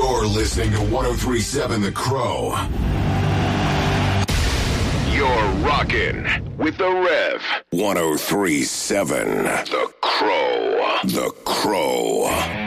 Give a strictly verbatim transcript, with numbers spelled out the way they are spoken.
You're listening to one oh three point seven The Crow. You're rocking with the Rev. one oh three point seven The Crow. The Crow.